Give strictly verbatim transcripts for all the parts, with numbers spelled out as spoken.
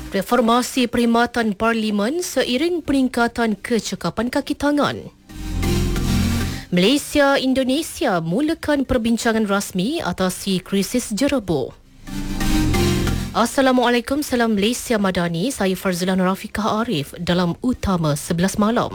Reformasi perkhidmatan Parlimen seiring peningkatan kecekapan kaki tangan. Malaysia Indonesia mulakan perbincangan rasmi atasi krisis jerebu. Assalamualaikum, salam Malaysia Madani. Saya Farzila Nurafiqah Arif dalam Utama sebelas malam.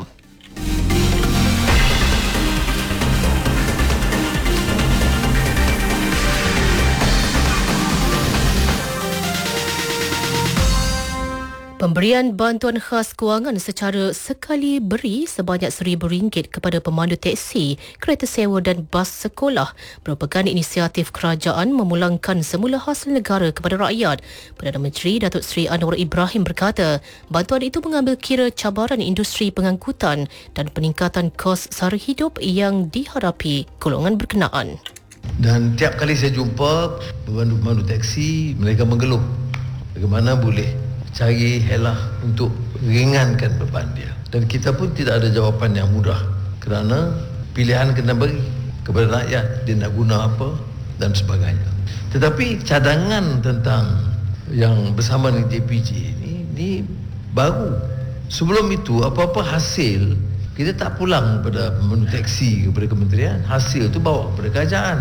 Pemberian bantuan khas kewangan secara sekali beri sebanyak seribu ringgit kepada pemandu teksi, kereta sewa dan bas sekolah merupakan inisiatif kerajaan memulangkan semula hasil negara kepada rakyat. Perdana Menteri Datuk Seri Anwar Ibrahim berkata, bantuan itu mengambil kira cabaran industri pengangkutan dan peningkatan kos sara hidup yang dihadapi golongan berkenaan. Dan tiap kali saya jumpa pemandu-pemandu teksi, mereka mengeluh bagaimana boleh cari helah untuk ringankan beban dia. Dan kita pun tidak ada jawapan yang mudah kerana pilihan kena beri kepada rakyat, dia nak guna apa dan sebagainya. Tetapi cadangan tentang yang bersama dengan J P J ni, ni baru. Sebelum itu, apa-apa hasil kita tak pulang kepada pemandu teksi, kepada kementerian. Hasil itu bawa kepada kerajaan.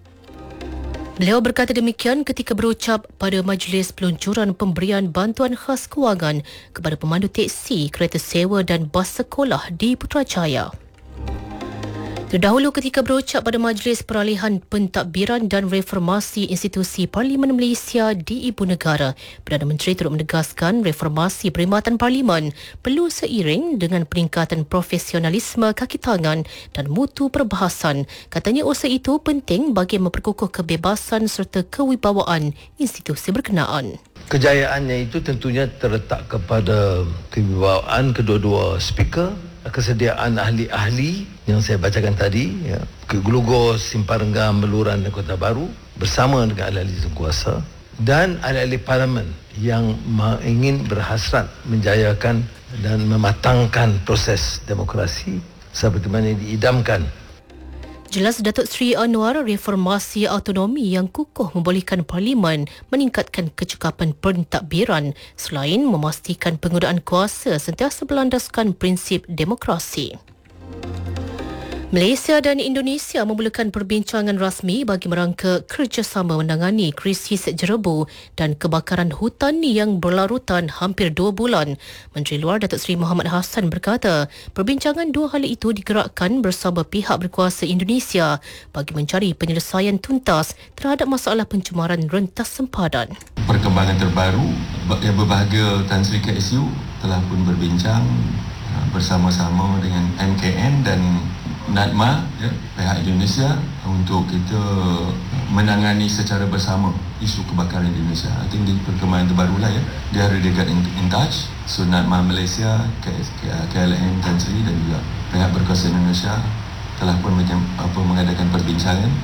Beliau berkata demikian ketika berucap pada majlis peluncuran pemberian bantuan khas kewangan kepada pemandu teksi, kereta sewa dan bas sekolah di Putrajaya. Terdahulu ketika berucap pada Majlis Peralihan Pentadbiran dan Reformasi Institusi Parlimen Malaysia di Ibu Negara, Perdana Menteri turut menegaskan reformasi perkhidmatan Parlimen perlu seiring dengan peningkatan profesionalisme kaki tangan dan mutu perbahasan. Katanya usaha itu penting bagi memperkukuh kebebasan serta kewibawaan institusi berkenaan. Kejayaannya itu tentunya terletak kepada kewibawaan kedua-dua speaker, kesediaan ahli-ahli yang saya bacakan tadi, ya, Gelugor, Simpang Renggam, Beluran dan Kota Baru bersama dengan ahli-ahli kuasa dan ahli-ahli parlimen yang ingin berhasrat menjayakan dan mematangkan proses demokrasi seperti mana diidamkan. Jelas Datuk Seri Anwar, reformasi autonomi yang kukuh membolehkan Parlimen meningkatkan kecekapan pentadbiran selain memastikan penggunaan kuasa sentiasa berlandaskan prinsip demokrasi. Malaysia dan Indonesia memulakan perbincangan rasmi bagi merangka kerjasama menangani krisis jerebu dan kebakaran hutan yang berlarutan hampir dua bulan. Menteri Luar Datuk Seri Mohamad Hassan berkata, perbincangan dua hal itu digerakkan bersama pihak berkuasa Indonesia bagi mencari penyelesaian tuntas terhadap masalah pencemaran rentas sempadan. Perkembangan terbaru yang berbahagia Tan Sri K S U telah pun berbincang bersama-sama dengan M K N dan NADMA, ya, pihak Indonesia untuk kita menangani secara bersama isu kebakaran di Indonesia. I think di perkembangan terbaru lah, ya. Dia already got in, in touch. So NADMA Malaysia, K L M Tan Sri dan juga pihak berkuasa Indonesia telah pun macam apa mengadakan perbincangan